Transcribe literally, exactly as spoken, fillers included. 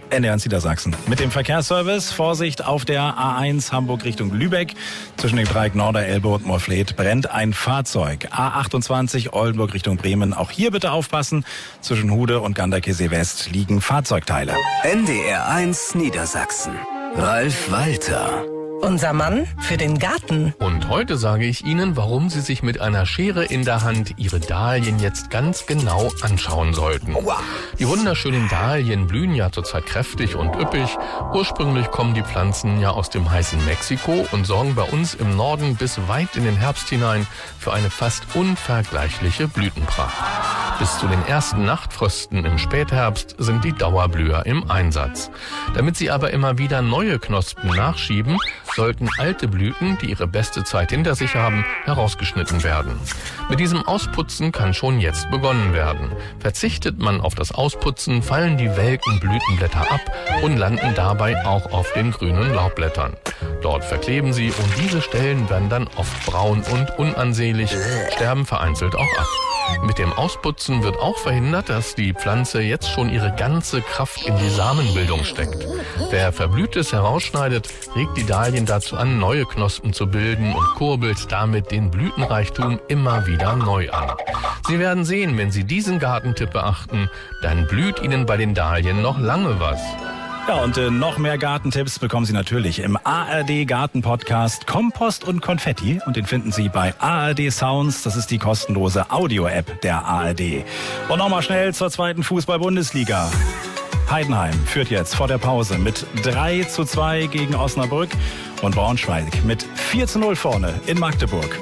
N D R Niedersachsen. Mit dem Verkehrsservice Vorsicht auf der A eins Hamburg Richtung Lübeck. Zwischen dem Dreieck Norderelbe und Moorfleet brennt ein Fahrzeug. A achtundzwanzig Oldenburg Richtung Bremen. Auch hier bitte aufpassen. Zwischen Hude und Ganderkesee West liegen Fahrzeugteile. N D R eins Niedersachsen. Ralf Walter. Unser Mann für den Garten. Und heute sage ich Ihnen, warum Sie sich mit einer Schere in der Hand Ihre Dahlien jetzt ganz genau anschauen sollten. Die wunderschönen Dahlien blühen ja zurzeit kräftig und üppig. Ursprünglich kommen die Pflanzen ja aus dem heißen Mexiko und sorgen bei uns im Norden bis weit in den Herbst hinein für eine fast unvergleichliche Blütenpracht. Bis zu den ersten Nachtfrösten im Spätherbst sind die Dauerblüher im Einsatz. Damit sie aber immer wieder neue Knospen nachschieben, sollten alte Blüten, die ihre beste Zeit hinter sich haben, herausgeschnitten werden. Mit diesem Ausputzen kann schon jetzt begonnen werden. Verzichtet man auf das Ausputzen, fallen die welken Blütenblätter ab und landen dabei auch auf den grünen Laubblättern. Dort verkleben sie und diese Stellen werden dann oft braun und unansehnlich, sterben vereinzelt auch ab. Mit dem Ausputzen wird auch verhindert, dass die Pflanze jetzt schon ihre ganze Kraft in die Samenbildung steckt. Wer Verblühtes herausschneidet, regt die Dahlien dazu an, neue Knospen zu bilden und kurbelt damit den Blütenreichtum immer wieder neu an. Sie werden sehen, wenn Sie diesen Gartentipp beachten, dann blüht Ihnen bei den Dahlien noch lange was. Ja, und äh, noch mehr Gartentipps bekommen Sie natürlich im A R D Garten-Podcast Kompost und Konfetti. Und den finden Sie bei A R D Sounds. Das ist die kostenlose Audio-App der A R D. Und nochmal schnell zur zweiten Fußball-Bundesliga. Heidenheim führt jetzt vor der Pause mit drei zu zwei gegen Osnabrück und Braunschweig mit vier zu null vorne in Magdeburg.